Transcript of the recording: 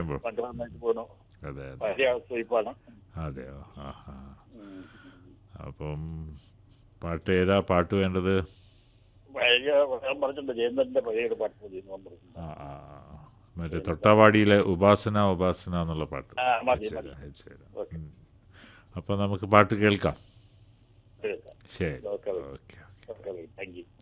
പാട്ട് നന്നായിട്ട് പോകണം. അതെ അതെ വലിയ സ്വീപ്പാണ്. അതെയോ? ആ ആ. അപ്പം പാട്ട് ഏതാ പാട്ട് വേണ്ടത്? വലിയ ഞാൻ പറഞ്ഞിട്ടുണ്ട്, ജയന്തന്റെ പഴയ ഒരു പാട്ട് മതി എന്ന് പറഞ്ഞിട്ടുണ്ട്. ആ ആ ആ. മറ്റേ തൊട്ടാവാടിയിലെ ഉപാസന ഉപാസന എന്നുള്ള പാട്ട് മതി അയച്ചു മതി. തരാം, അയച്ചു തരാം. ഓക്കെ അപ്പം നമുക്ക് പാട്ട് കേൾക്കാം. ശരി. ശരി, okay okay. Okay, thank you.